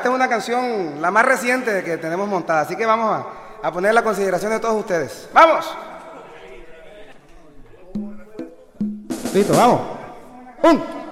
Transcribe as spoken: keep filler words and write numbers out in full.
Esta es una canción, la más reciente que tenemos montada, así que vamos a, a poner la consideración de todos ustedes. ¡Vamos! Listo, vamos. Un.